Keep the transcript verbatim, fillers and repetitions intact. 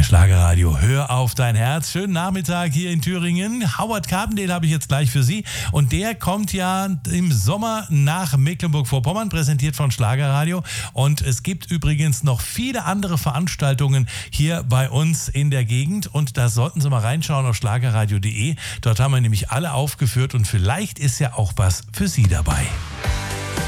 Schlagerradio, hör auf dein Herz. Schönen Nachmittag hier in Thüringen. Howard Carpendale habe ich jetzt gleich für Sie. Und der kommt ja im Sommer nach Mecklenburg-Vorpommern, präsentiert von Schlagerradio. Und es gibt übrigens noch viele andere Veranstaltungen hier bei uns in der Gegend. Und da sollten Sie mal reinschauen auf schlagerradio punkt de. Dort haben wir nämlich alle aufgeführt und vielleicht ist ja auch was für Sie dabei.